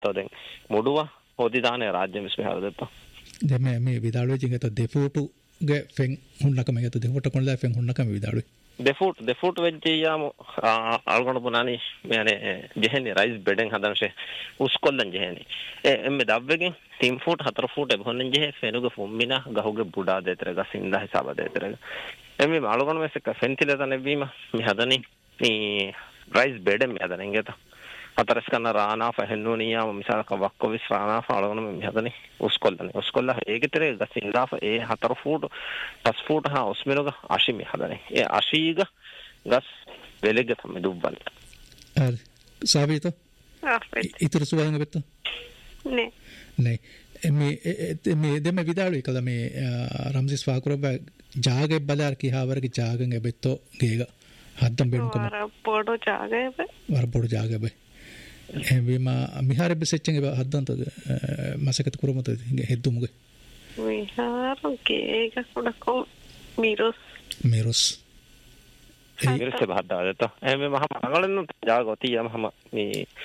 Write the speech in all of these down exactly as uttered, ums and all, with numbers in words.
ගත්තොත් දැන් මුඩුව හොදි දානේ රාජ්‍ය මිස්මේ හරදත්ත දැන් මේ මේ විදාලුවේ ජින්ගත දෙෆූටු ගේ ෆෙන් හුන්නකම යත දෙෆූට කොන්ලා ෆෙන් හුන්නකම විදාලුවේ දෙෆූට දෙෆූට වෙච්චියාම අල්ගොන පුනානි මෙනේ ජෙහෙනි රයිස් බෙඩෙන් හදනෂේ උස්කොල්ලන් ජෙහෙනි එ එම්මේ දව්වෙගෙන් तीन फुट हतर फुट एभोन जे फेनुगे फुम्मिना गहुगे बुडा देतरगा सिंदा हिसाब देतरगा एमे मालगोन में से फेंतिले तने बीमा मी हदनी मी राइस बेड में हदनी गेता हतरस कना राना फहनुनिया मिसाल का वक्को विस राना फालगोन में मी हदनी उसकोल्लने उसकोल्ला एक तेरे सिंदा ए हतर फुट दस फुट हा उसमें लोग आशी में हदनी ए आशीगा गस वेलेगे थमे दुब्बल अर साबी तो इतर सुवांग बेतो ने नहीं මේ මේ දෙම විදාලු එකල මේ රම්සිස් වාකුරබ ජාගෙ බලාර කිහවරගේ ජාගෙන් එබෙත්තෝ ගේග හද්දම් බෙනුකම වර පොඩෝ ජාගෙ වර පොඩෝ ජාගෙ බයි එවිම මිහාර බෙසෙච්චෙන් එබ හද්දන්ත මසකත කුරමත හෙද්දුමුගේ විහාර ගේග කොඩකෝ මිරොස් මිරොස් මිරොස් බහද්දාදත එමෙ මහ මංගලන ජාගෝතියම හම මේ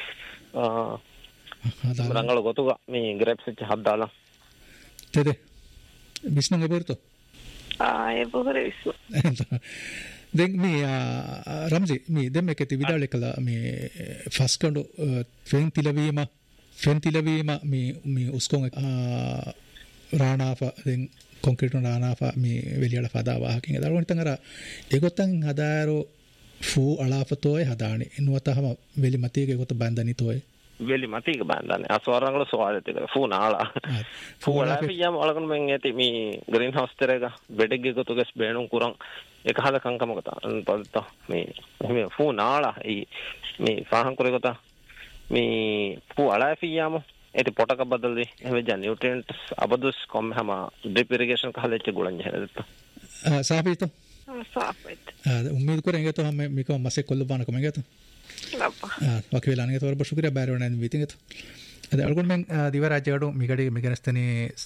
ರಂಗಳ ಗೊತ್ತುಗ ಮೀ ಗ್ರೇಪ್ಸ್ ಇಚ್ಚ ಹದ್ದಾಲ ತೆದೆ ಬಿಸ್ನಂಗ ಬರ್ತು ಆ A ಬಹುರೆ ವಿಸ್ಮ then me Ramzi me ದೆಮ್ಮೆ ಕೆತಿ ವಿದಾಳೆ ಕಲ me ಫಸ್ಕಂಡು ಫೆನ್ ತಿಲವೀಮ ಫೆನ್ ತಿಲವೀಮ me me ಉಸ್ಕೊಂ ರಾಣಾಫ then concrete ರಾಣಾಫ me ವೆಲಿಯಳ ಫದಾ ವಾಹಕಿಂಗ ದಳವಣಿ ತಂಗರ ಎಗೊತ್ತಂ ಹದಾರೋ Pooh ಅಳಾಫತೋಯ್ ಹದಾಣಿ ನುವತಹಮ ವೆಲಿ ಮತಿಗೆ ಗೊತ್ತ ಬಂದನಿ ತೋಯ್ වෙලි මතීක බන්දන්නේ අසවරංගල සෝවාලෙත් එක ෆූනාලා ෆූලා පියම් අලගන මෙන් ඇති මේ ග්‍රීන් හවුස් තරේක බෙඩෙක් ගොතුගස් බේණුම් කුරන් එක හද කංකමකත පදත මේ මේ ෆූනාලා ඒ මේ ෆාහන් කරේකත මේ ෆූලා පියම් ඒටි පොටක බදල්දී එහෙම ජ නියුට්‍රියන්ට්ස් අබදුස් කොම් හැම ඩ්‍රිප් ඉරිගේෂන් කහලෙච්ච ගුලන් ජහදත්ත සාපීත සාපීත උම්මීද කරෙන් ගත හැම මේක මසේ කොල්ල බාන කොම ගත Waktu bilang itu orang bersyukur ya baru nanti meeting itu. Ada algun meng diva raja itu migadi miganestani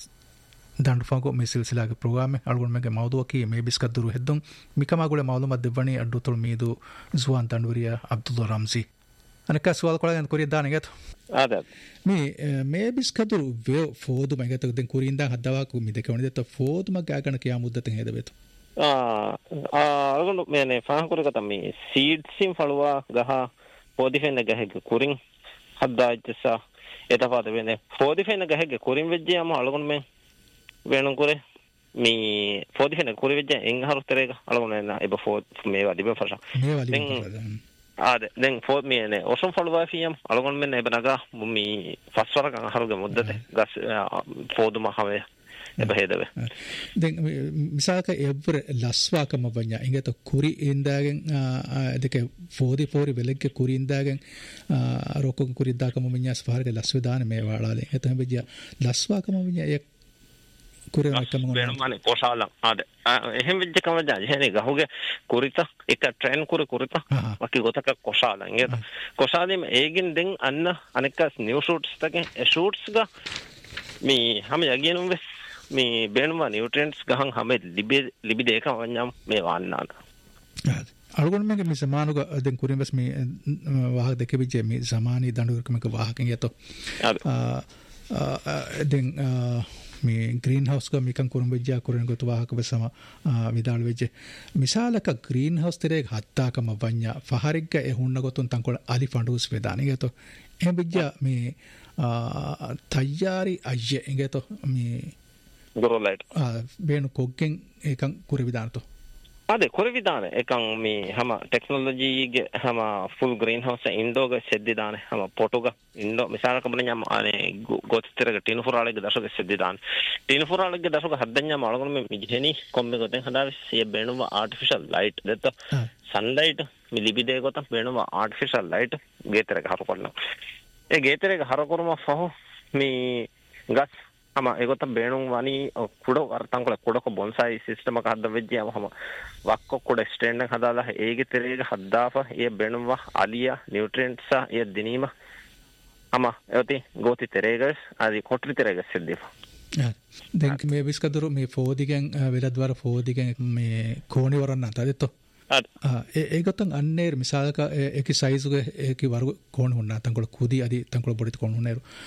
dandu fango misil sila ke program algun meng maudu aki maybe skat duru hedung mikama gule maudu madevani addu tol midu zuan tanduria Abdullah Ramzi. Anak soal kalau yang Korea dan gitu. Ada. Mi maybe skat duru veo fodu meng gitu den Korea dan hadawa ku mi dekawani itu fodu mag akan kia muda tengah itu betul. Ah ah algun mene faham kuru kata mi seed sim falwa gaha පොදිෆෙන්න ගහක කුරින් හද්දාච්චස එතපාත වෙන්නේ පොදිෆෙන්න ගහක කුරින් වෙජ්ජියම අලගොන් මේ වෙනුම් කුරේ මේ පොදිෆෙන්න කුරි වෙජ්ජ එන් හරුතරේක අලගොන් නේ එබ for මේවා දිබ ෆෂා මේවා දිබ ආද දැන් for මේ නේ ඔසම් ෆලවා ෆියම් අලගොන් මෙන්න එබනගා මේ ෆස්වර කන් හරුගේ මුද්දත ගස් පොදුම හවේ එබ හේදව දැන් මිසාක එවර ලස්වාකම වඤ්ඤා ඉංගත කුරි ඉන්දාගෙන් දෙක ෆෝදි ෆෝරි වෙලෙක්ක කුරි ඉන්දාගෙන් රොකො කුරි දාකම වඤ්ඤා ස්වහරගේ ලස්ව දාන මේ වාලාලේ එතන බෙජ්ජා ලස්වාකම වඤ්ඤා ඒ කුරි නැකම වෙනමනේ පොසාලන් ආද එහෙම වෙච්ච කම ජා එහෙනේ ගහුගේ කුරිත එක ට්‍රෙන් කුරි කුරිත වකි ගොතක කොසාලන් ඉංගත කොසාලෙම ඒගින් දෙන් අන්න අනෙක නිව් ෂූට්ස් තකේ ෂූට්ස් ගා මේ හැම යගෙනුම් වෙස් මේ බේනුම නියුට්‍රියන්ට්ස් ගහන් හැම ලිබි ලිබි දෙක වඤ්ඤම් මේ වන්නාන අලගොන් මේක මේ සමානුක දැන් කුරින්වස් මේ වාහක දෙක විජේ මේ සමානී දඬුකමක වාහකෙන් යතෝ දැන් මේ ග්‍රීන් හවුස් ක මිකන් කුරුම් විජ්ජා කුරින් ගොත වාහක බසම විදාල විජේ මිසාලක ග්‍රීන් හවුස් තරේ හත්තාකම වඤ්ඤා ෆහරිග්ග එ හුන්න ගොතුන් තංකොල අලි ෆඬුස් වේදාන යතෝ එම් විජ්ජා මේ තයාරි අයියේ ඉංගතෝ මේ ගොරලයිට් ආ බේනු කොග්ගෙන් ඒකන් කුරි විදානතෝ අද කුරි විදාන එකන් මේ හැම ටෙක්නොලොජි ගේ හැම ෆුල් ග්‍රීන් හවුස් ඉන්ඩෝග සෙද්දි දාන හැම පොටෝග ඉන්ඩෝ මිසාලක බණ්ඤම් අනේ ගොත්තරක ටිනු ෆුරාලගේ දශක සෙද්දි දාන ටිනු ෆුරාලගේ දශක හද්දඤ්ඤම් අලගොන මේ මිජෙනි කොම්මෙ ගොතෙන් හදාවි සිය බේනුව ආටිෆිෂල් ලයිට් දෙත සන්ලයිට් මි ලිබි දෙක ගොත බේනුව ආටිෆිෂල් ලයිට් ගේතරක හරු කරනවා ඒ ගේතරක හරු කරම ෆහෝ මේ ගස් हम एगोत बेणुं वानी कुडो अर्थंकुल कुडको बोनसाई सिस्टम का हद विद्या हम वक्को कुड स्टैंड हदाला है एगे तेरेगे हद्दाफ ये बेणुवा आलिया न्यूट्रिएंट्स ये दिनीमा हम एवती गोति तेरेगे आदि कोटरी तेरेगे सिद्धिफ denk me biskaduru me foodigen veladwara foodigen me koni waranna tadetto ඒ ගොතන් අන්නේර මිසාලක ඒකි සයිසුගේ ඒකි වරු කොන් හොන්න තංකොල කුදි අදි තංකොල බොඩිත කොන් හොන්නේරු